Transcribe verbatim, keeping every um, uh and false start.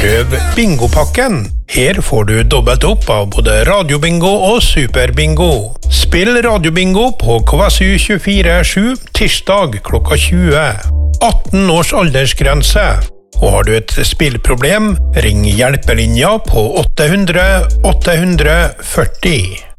Prøv bingopakken. Her får du dobbelt opp av både radiobingo og superbingo. Spill radiobingo på K S U tjuefire sju tirsdag klokka tjue. atten års aldersgrense. Og har du et spillproblem, ring hjelpelinja på åtte hundre åtte hundre førti.